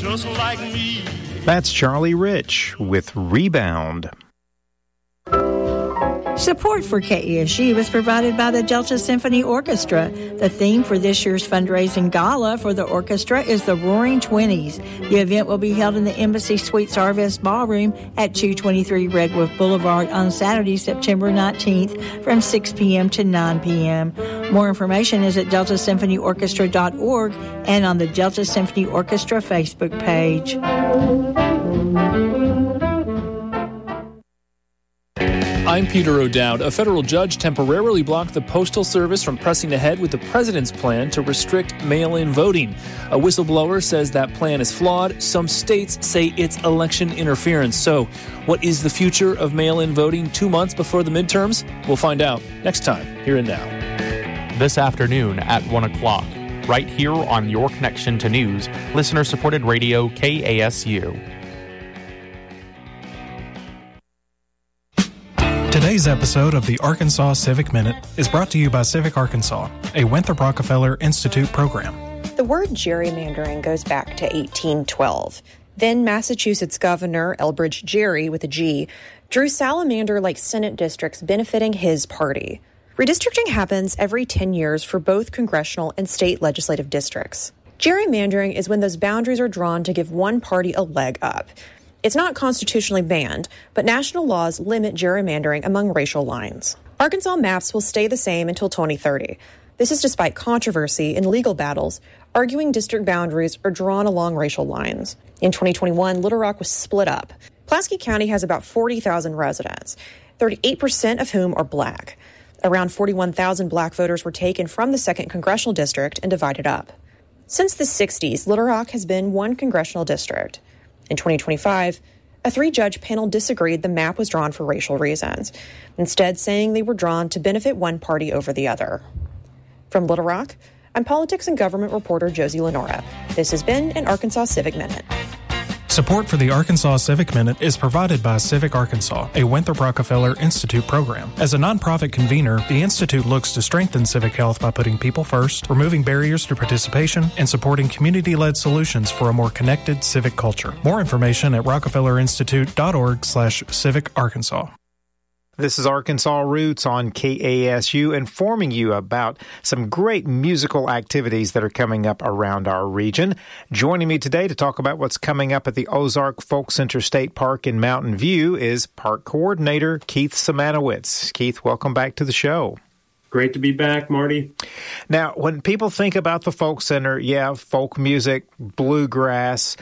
just like me. That's Charlie Rich with Rebound. Support for KESU was provided by the Delta Symphony Orchestra. The theme for this year's fundraising gala for the orchestra is the Roaring Twenties. The event will be held in the Embassy Suites Harvest Ballroom at 223 Redwood Boulevard on Saturday, September 19th from 6 p.m. to 9 p.m. More information is at deltasymphonyorchestra.org and on the Delta Symphony Orchestra Facebook page. I'm Peter O'Dowd. A federal judge temporarily blocked the Postal Service from pressing ahead with the president's plan to restrict mail-in voting. A whistleblower says that plan is flawed. Some states say it's election interference. So, what is the future of mail-in voting 2 months before the midterms? We'll find out next time, here and now. This afternoon at 1 o'clock, right here on Your Connection to News, listener-supported radio KASU. Today's episode of the Arkansas Civic Minute is brought to you by Civic Arkansas, a Winthrop Rockefeller Institute program. The word gerrymandering goes back to 1812. Then Massachusetts Governor Elbridge Gerry, with a G, drew salamander-like Senate districts benefiting his party. Redistricting happens every 10 years for both congressional and state legislative districts. Gerrymandering is when those boundaries are drawn to give one party a leg up. It's not constitutionally banned, but national laws limit gerrymandering among racial lines. Arkansas maps will stay the same until 2030. This is despite controversy in legal battles, arguing district boundaries are drawn along racial lines. In 2021, Little Rock was split up. Pulaski County has about 40,000 residents, 38% of whom are black. Around 41,000 black voters were taken from the 2nd Congressional District and divided up. Since the 60s, Little Rock has been one congressional district. In 2025, a 3-judge panel disagreed the map was drawn for racial reasons, instead saying they were drawn to benefit one party over the other. From Little Rock, I'm politics and government reporter Josie Lenora. This has been an Arkansas Civic Minute. Support for the Arkansas Civic Minute is provided by Civic Arkansas, a Winthrop Rockefeller Institute program. As a nonprofit convener, the Institute looks to strengthen civic health by putting people first, removing barriers to participation, and supporting community-led solutions for a more connected civic culture. More information at rockefellerinstitute.org/Civic Arkansas. This is Arkansas Roots on KASU, informing you about some great musical activities that are coming up around our region. Joining me today to talk about what's coming up at the Ozark Folk Center State Park in Mountain View is Park Coordinator Keith Simanowicz. Keith, welcome back to the show. Great to be back, Marty. Now, when people think about the Folk Center, folk music, bluegrass,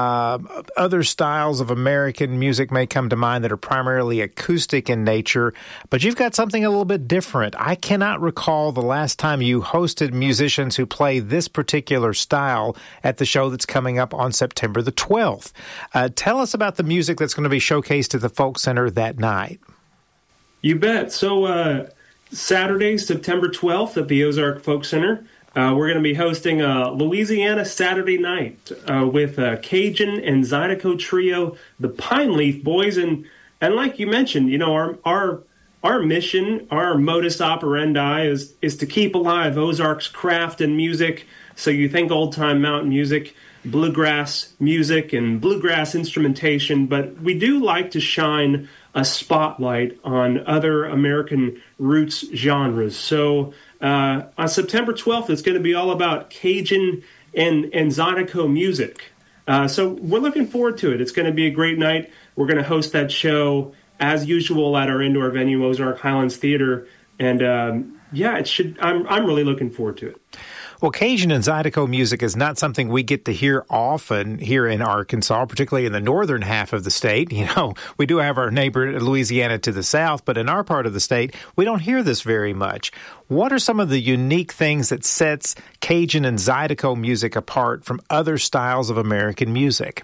other styles of American music may come to mind that are primarily acoustic in nature, but you've got something a little bit different. I cannot recall the last time you hosted musicians who play this particular style at the show that's coming up on September the 12th. Tell us about the music that's going to be showcased at the Folk Center that night. You bet. So, Saturday, September 12th at the Ozark Folk Center, we're going to be hosting a Louisiana Saturday night with Cajun and Zydeco Trio, the Pine Leaf Boys, and like you mentioned, you know, our mission, our modus operandi is to keep alive Ozark's craft and music. So you think old-time mountain music, bluegrass music, and bluegrass instrumentation, but we do like to shine a spotlight on other American roots genres. So on September 12th, it's going to be all about Cajun and Zydeco music. So we're looking forward to it. It's going to be a great night. We're going to host that show as usual at our indoor venue, Ozark Highlands Theater. And it should. I'm really looking forward to it. Well, Cajun and Zydeco music is not something we get to hear often here in Arkansas, particularly in the northern half of the state. You know, we do have our neighbor Louisiana to the south, but in our part of the state, we don't hear this very much. What are some of the unique things that sets Cajun and Zydeco music apart from other styles of American music?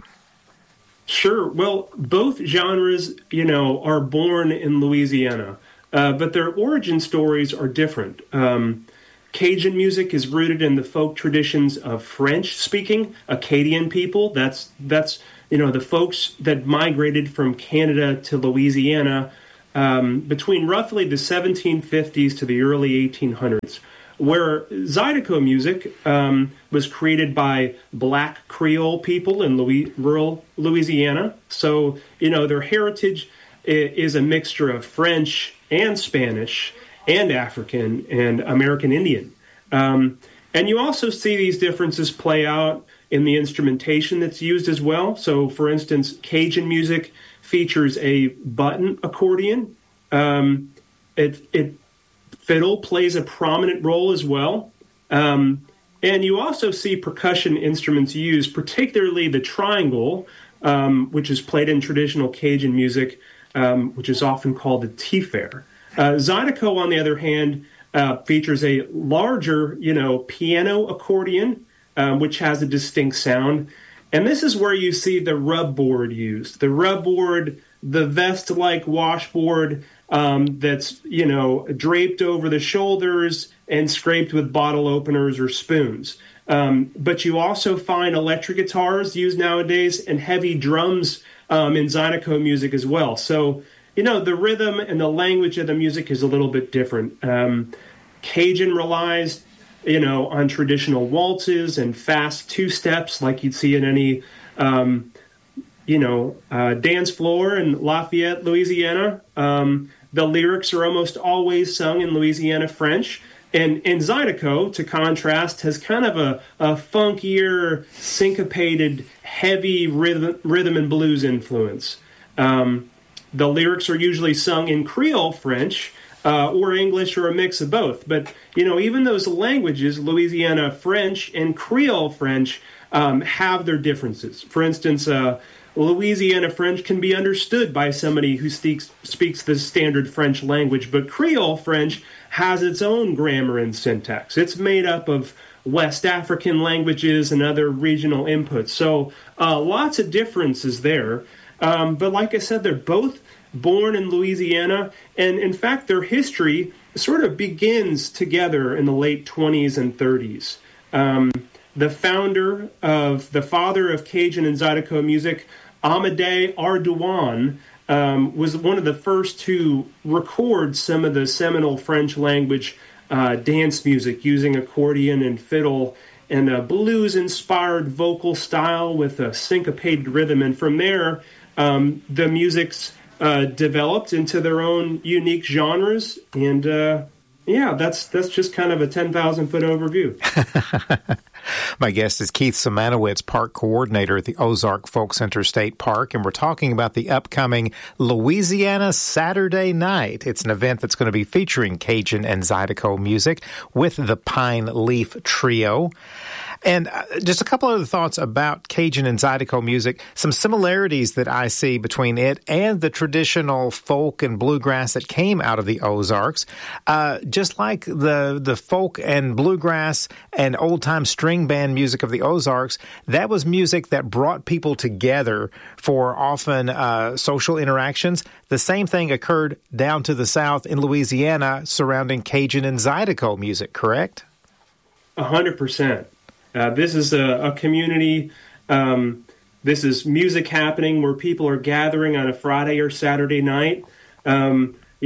Sure. Well, both genres, you know, are born in Louisiana, but their origin stories are different. Cajun music is rooted in the folk traditions of French-speaking Acadian people. That's you know, the folks that migrated from Canada to Louisiana between roughly the 1750s to the early 1800s. where Zydeco music was created by Black Creole people in rural Louisiana. So, their heritage is a mixture of French and Spanish and African and American Indian. And you also see these differences play out in the instrumentation that's used as well. So, for instance, Cajun music features a button accordion. Fiddle plays a prominent role as well. And you also see percussion instruments used, particularly the triangle, which is played in traditional Cajun music, which is often called the tifare. Zydeco, on the other hand, features a larger, piano accordion, which has a distinct sound. And this is where you see the rub board used. The rub board, the vest-like washboard that's, draped over the shoulders and scraped with bottle openers or spoons. But you also find electric guitars used nowadays and heavy drums in Zydeco music as well. So, the rhythm and the language of the music is a little bit different. Cajun relies, on traditional waltzes and fast two-steps like you'd see in any, dance floor in Lafayette, Louisiana. The lyrics are almost always sung in Louisiana French. And Zydeco, to contrast, has kind of a funkier, syncopated, heavy rhythm and blues influence. The lyrics are usually sung in Creole French or English or a mix of both. But, even those languages, Louisiana French and Creole French, have their differences. For instance, Louisiana French can be understood by somebody who speaks the standard French language, but Creole French has its own grammar and syntax. It's made up of West African languages and other regional inputs. So lots of differences there. But like I said, they're both born in Louisiana, and in fact, their history sort of begins together in the late 20s and 30s. The father of Cajun and Zydeco music, Amédée Ardouin, was one of the first to record some of the seminal French language dance music using accordion and fiddle and a blues-inspired vocal style with a syncopated rhythm. And from there, the music's developed into their own unique genres. And that's just kind of a 10,000-foot overview. My guest is Keith Simanowicz, park coordinator at the Ozark Folk Center State Park, and we're talking about the upcoming Louisiana Saturday Night. It's an event that's going to be featuring Cajun and Zydeco music with the Pine Leaf Trio. And just a couple other thoughts about Cajun and Zydeco music, some similarities that I see between it and the traditional folk and bluegrass that came out of the Ozarks. Just like the folk and bluegrass and old-time string band music of the Ozarks, that was music that brought people together for often social interactions. The same thing occurred down to the south in Louisiana surrounding Cajun and Zydeco music, correct? 100%. This is a community, this is music happening where people are gathering on a Friday or Saturday night. Our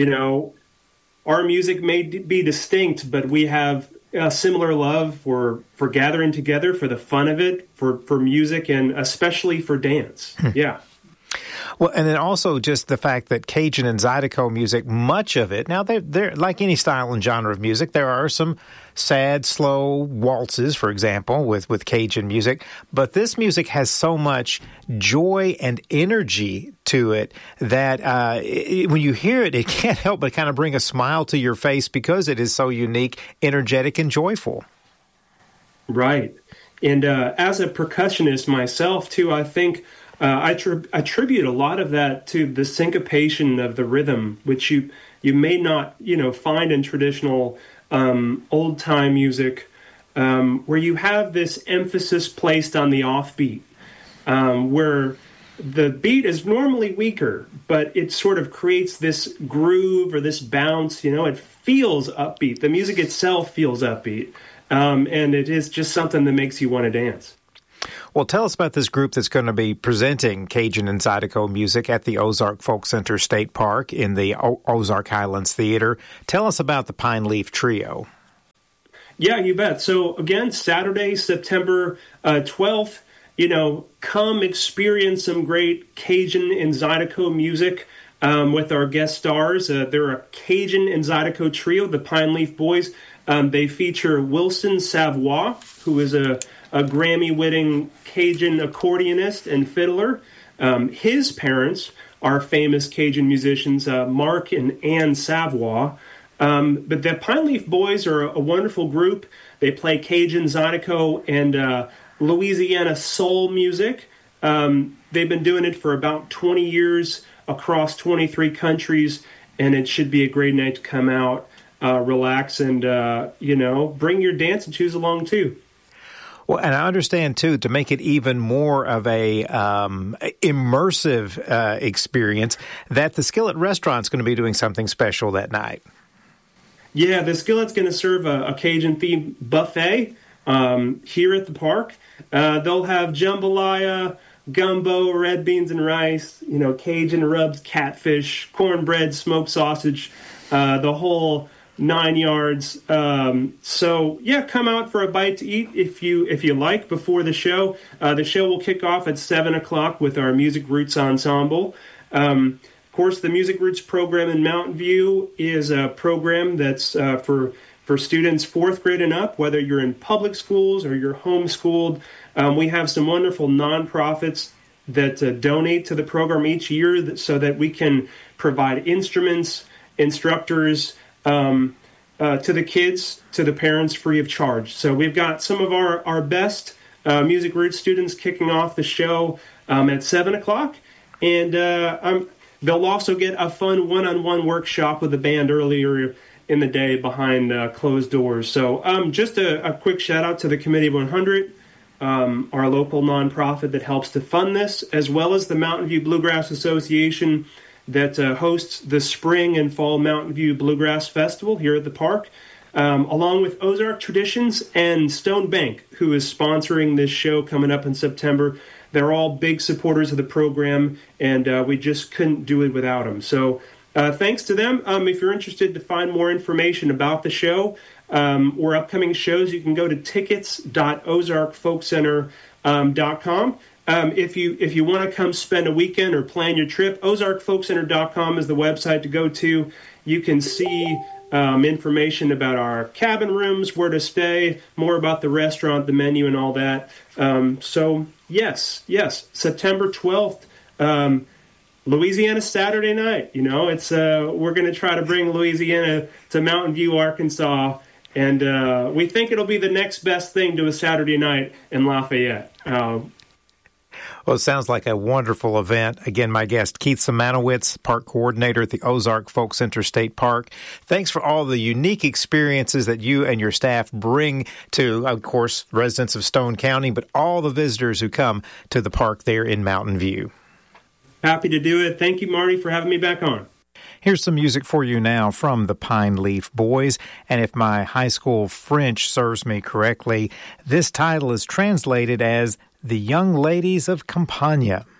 music may be distinct, but we have a similar love for gathering together, for the fun of it, for music, and especially for dance. Yeah. Well, and then also just the fact that Cajun and Zydeco music, much of it, now they're like any style and genre of music, there are some sad, slow waltzes, for example, with Cajun music, but this music has so much joy and energy to it that when you hear it, it can't help but kind of bring a smile to your face because it is so unique, energetic, and joyful. Right. And as a percussionist myself, too, I think I attribute a lot of that to the syncopation of the rhythm, which you may not, find in traditional old-time music, where you have this emphasis placed on the offbeat, where the beat is normally weaker, but it sort of creates this groove or this bounce. It feels upbeat. The music itself feels upbeat, and it is just something that makes you want to dance. Well, tell us about this group that's going to be presenting Cajun and Zydeco music at the Ozark Folk Center State Park in the Ozark Highlands Theater. Tell us about the Pine Leaf Trio. Yeah, you bet. So again, Saturday, September 12th, come experience some great Cajun and Zydeco music with our guest stars. They're a Cajun and Zydeco trio, the Pine Leaf Boys. They feature Wilson Savoy, who is a Grammy-winning Cajun accordionist and fiddler. His parents are famous Cajun musicians, Mark and Ann Savoy. But the Pine Leaf Boys are a wonderful group. They play Cajun, Zydeco, and Louisiana soul music. They've been doing it for about 20 years across 23 countries, and it should be a great night to come out, relax, and, bring your dancing shoes along, too. Well, and I understand, too, to make it even more of a immersive experience, that the Skillet Restaurant's going to be doing something special that night. Yeah, the Skillet's going to serve a Cajun-themed buffet here at the park. They'll have jambalaya, gumbo, red beans and rice, Cajun rubs, catfish, cornbread, smoked sausage, the whole 9 yards. So come out for a bite to eat if you like before the show. The show will kick off at 7:00 with our Music Roots Ensemble. Of course, the Music Roots program in Mountain View is a program that's for students 4th grade and up, whether you're in public schools or you're homeschooled. We have some wonderful nonprofits that donate to the program each year so that we can provide instruments, instructors, to the kids, to the parents, free of charge. So we've got some of our best Music Roots students kicking off the show at 7:00, and they'll also get a fun one-on-one workshop with the band earlier in the day behind closed doors. So just a quick shout-out to the Committee of 100, our local nonprofit that helps to fund this, as well as the Mountain View Bluegrass Association that hosts the Spring and Fall Mountain View Bluegrass Festival here at the park, along with Ozark Traditions and Stone Bank, who is sponsoring this show coming up in September. They're all big supporters of the program, and we just couldn't do it without them. So thanks to them. If you're interested to find more information about the show or upcoming shows, you can go to tickets.ozarkfolkcenter.com. If you want to come spend a weekend or plan your trip, ozarkfolkcenter.com is the website to go to. You can see information about our cabin rooms, where to stay, more about the restaurant, the menu, and all that. So yes, September 12th, Louisiana Saturday night. It's we're going to try to bring Louisiana to Mountain View, Arkansas, and we think it'll be the next best thing to a Saturday night in Lafayette. Well, it sounds like a wonderful event. Again, my guest, Keith Simanowicz, park coordinator at the Ozark Folk Center State Park. Thanks for all the unique experiences that you and your staff bring to, of course, residents of Stone County, but all the visitors who come to the park there in Mountain View. Happy to do it. Thank you, Marty, for having me back on. Here's some music for you now from the Pine Leaf Boys, and if my high school French serves me correctly, this title is translated as The Young Ladies of Campania.